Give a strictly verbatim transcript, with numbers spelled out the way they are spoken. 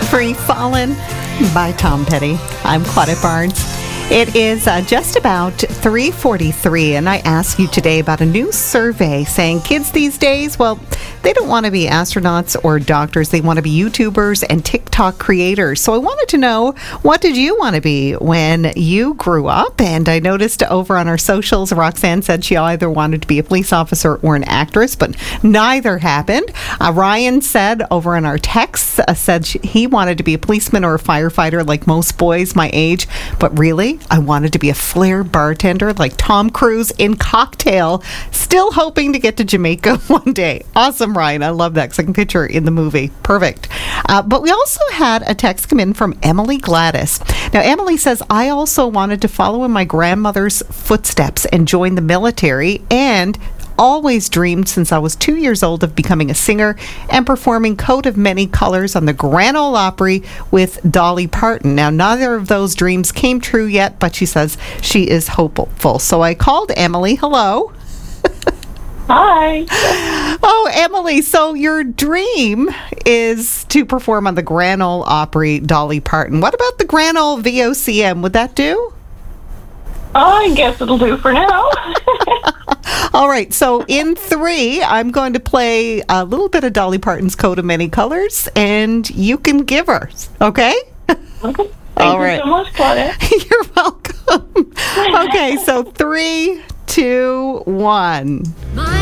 Free Fallen by Tom Petty. I'm Claudette Barnes. It is uh, just about three forty-three, and I ask you today about a new survey saying kids these days, well, they don't want to be astronauts or doctors. They want to be YouTubers and TikTok creators. So I wanted to know, what did you want to be when you grew up? And I noticed over on our socials, Roxanne said she either wanted to be a police officer or an actress, but neither happened. Uh, Ryan said over in our texts, uh, said she, he wanted to be a policeman or a firefighter like most boys my age, but really, I wanted to be a flair bartender like Tom Cruise in Cocktail. Still hoping to get to Jamaica one day. Awesome, Ryan. I love that because I can picture in the movie. Perfect. Uh, but we also had a text come in from Emily Gladys. Now, Emily says, I also wanted to follow in my grandmother's footsteps and join the military, and always dreamed since I was two years old of becoming a singer and performing Coat of Many Colors on the Grand Ole Opry with Dolly Parton. Now, neither of those dreams came true yet, but she says she is hopeful. So I called Emily. Hello. Hi. Oh, Emily, so your dream is to perform on the Grand Ole Opry, Dolly Parton. What about the Grand Ole V O C M? Would that do? I guess it'll do for now. All right, so in three, I'm going to play a little bit of Dolly Parton's Coat of Many Colors, and you can give her, okay? Okay. Thank All you right. so much, Claudia. You're welcome. Okay, so three, two, one. My